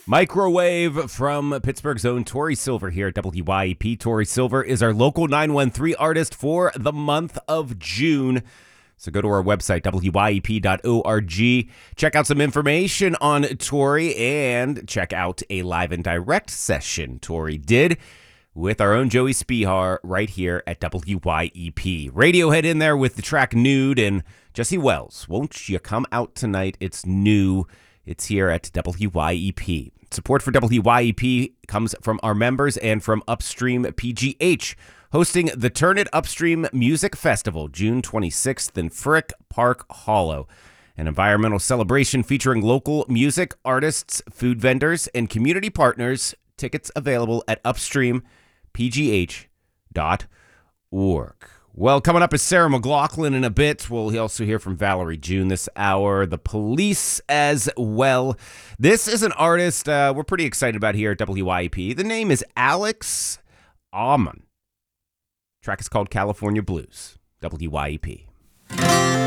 Microwave from Pittsburgh's own Tori Silver here at WYEP. Tori Silver is our local 913 artist for the month of June. So go to our website, wyep.org. Check out some information on Tori and check out a live and direct session Tori did with our own Joey Spihar right here at WYEP. Radiohead in there with the track Nude and Jesse Wells. Won't you come out tonight? It's new. It's here at WYEP. Support for WYEP comes from our members and from Upstream PGH, hosting the Turn It Upstream Music Festival, June 26th in Frick Park Hollow. An environmental celebration featuring local music, artists, food vendors, and community partners. Tickets available at upstreampgh.org. Well, coming up is Sarah McLaughlin in a bit. We'll also hear from Valerie June this hour, The Police as well. This is an artist we're pretty excited about here at WYEP. The name is Alex Aumann. Track is called California Blues. WYEP.